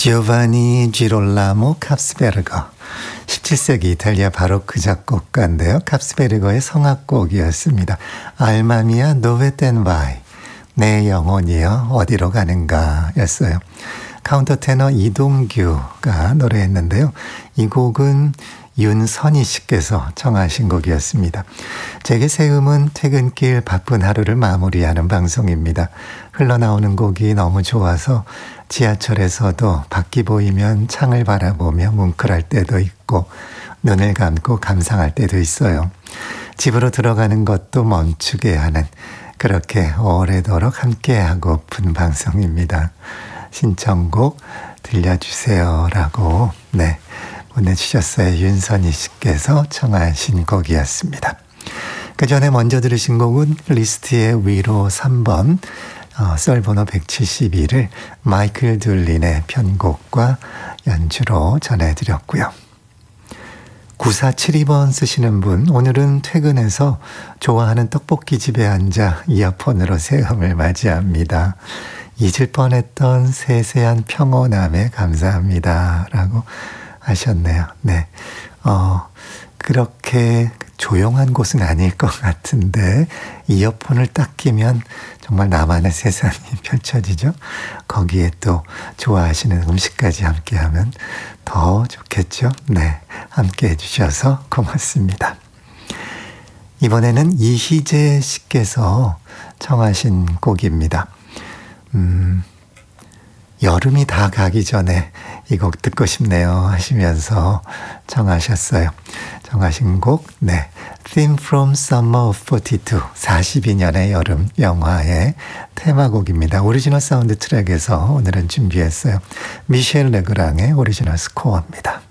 지오바니 지롤라모 캅스베르거, 17세기 이탈리아 바로크 작곡가인데요. 캅스베르거의 성악곡이었습니다. 알마미아 노베텐 바이, 내 영혼이여 어디로 가는가 였어요. 카운터테너 이동규가 노래했는데요. 이 곡은 윤선희 씨께서 청하신 곡이었습니다. 제게 새음은 퇴근길 바쁜 하루를 마무리하는 방송입니다. 흘러나오는 곡이 너무 좋아서 지하철에서도 밖이 보이면 창을 바라보며 뭉클할 때도 있고 눈을 감고 감상할 때도 있어요. 집으로 들어가는 것도 멈추게 하는, 그렇게 오래도록 함께하고픈 방송입니다. 신청곡 들려주세요 라고 보내주셨어요. 윤선희 씨께서 청하신 곡이었습니다. 그 전에 먼저 들으신 곡은 리스트의 위로 3번 썰번호 171을 마이클 둘린의 편곡과 연주로 전해드렸고요. 9472번 쓰시는 분, 오늘은 퇴근해서 좋아하는 떡볶이집에 앉아 이어폰으로 새음을 맞이합니다. 잊을 뻔했던 세세한 평온함에 감사합니다 라고 하셨네요. 네, 그렇게 조용한 곳은 아닐 것 같은데 이어폰을 딱 끼면 정말 나만의 세상이 펼쳐지죠. 거기에 또 좋아하시는 음식까지 함께하면 더 좋겠죠. 네, 함께해 주셔서 고맙습니다. 이번에는 이희재 씨께서 청하신 곡입니다. 여름이 다 가기 전에 이 곡 듣고 싶네요 하시면서 청하셨어요. 청하신 곡, Theme from Summer of 42, 42년의 여름 영화의 테마곡입니다. 오리지널 사운드 트랙에서 오늘은 준비했어요. 미셸 레그랑의 오리지널 스코어입니다.